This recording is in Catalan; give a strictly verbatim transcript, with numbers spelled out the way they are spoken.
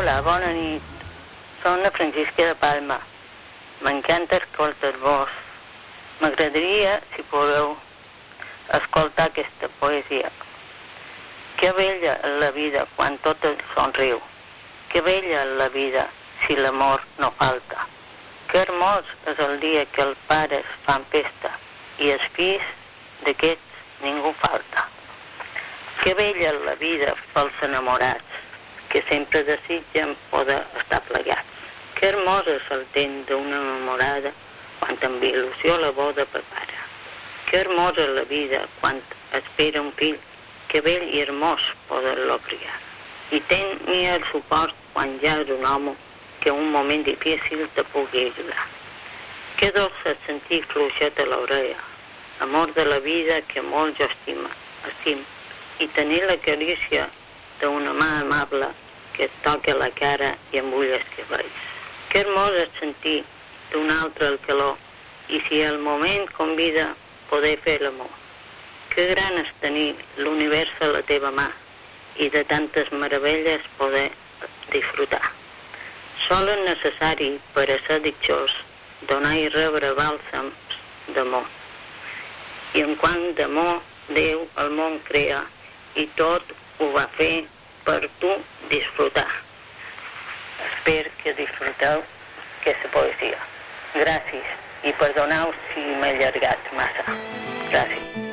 Hola, bona nit. Soc la Francisca de Palma. M'encanta escoltar-vos. M'agradaria, si podeu, escoltar aquesta poesia. Que bella és la vida quan tot es somriu. Que bella és la vida si l'amor no falta. Que hermós és el dia que els pares fan festa i els fills d'aquests ningú falta. Que bella és la vida pels enamorats que sempre desitgen poder estar plegats. Que hermós és el temps d'una enamorada quan amb il·lusió la boda prepara. Que hermosa és la vida quan espera un fill, que bell i hermós poder-lo criar. I tenir el suport quan ja és un home que un moment difícil te pugui ajudar. Que dolç és sentir fluixet a l'orella, amor de la vida que molt jo estima, estim, i tenir la carícia d'una mà amable que et toca la cara i embulla els cabells. Que hermós és sentir d'un altre el calor i si el moment convida poder fer l'amor. Que gran és tenir l'univers a la teva mà i de tantes meravelles poder disfrutar. Sol és necessari per a ser ditxós donar i rebre bàlsams d'amor. I en quant d'amor Déu el món crea i tot ho va fer per tu disfrutar. Espero que disfruteu aquesta poesia. Gràcies i perdoneu si m'he allargat massa. Gràcies.